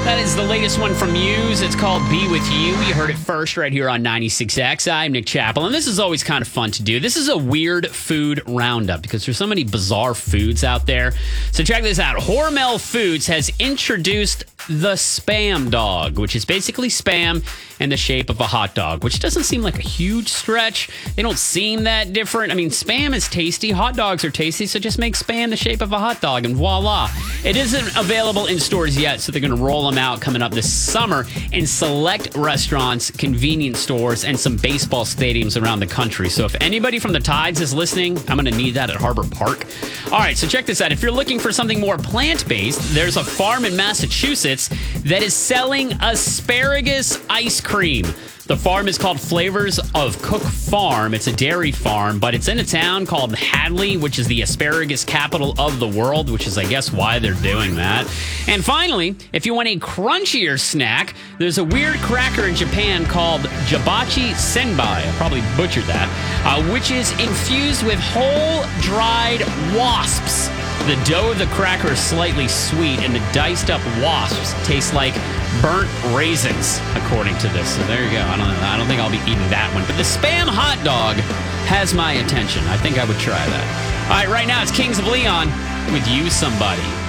That is the latest one from Muse. It's called Be With You. You heard it first right here on 96X. I'm Nick Chappell, and this is always kind of fun to do. This is a weird food roundup because there's so many bizarre foods out there. So check this out. Hormel Foods has introduced the Spam Dog, which is basically Spam in the shape of a hot dog, which doesn't seem like a huge stretch. They don't seem that different. I mean, Spam is tasty. Hot dogs are tasty, so just make Spam the shape of a hot dog, and voila. It isn't available in stores yet, so they're going to roll them out coming up this summer in select restaurants, convenience stores, and some baseball stadiums around the country. So if anybody from the Tides is listening, I'm going to need that at Harbor Park. All right, so check this out. If you're looking for something more plant-based, there's a farm in Massachusetts that is selling asparagus ice cream. The farm is called Flavors of Cook Farm. It's a dairy farm, but it's in a town called Hadley, which is the asparagus capital of the world, which is, I guess, why they're doing that. And finally, if you want a crunchier snack, there's a weird cracker in Japan called Jibachi Senbai. I probably butchered that, which is infused with whole dried wasps. The dough of the cracker is slightly sweet, and the diced up wasps taste like burnt raisins, according to this. So there you go. I don't think I'll be eating that one. But the Spam hot dog has my attention. I think I would try that. All right, right now it's Kings of Leon with You Somebody.